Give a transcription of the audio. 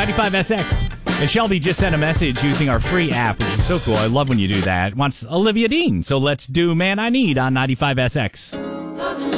95SX. And Shelby just sent a message using our free app, which is so cool. I love when you do that. Wants Olivia Dean. So let's do Man I Need on 95SX.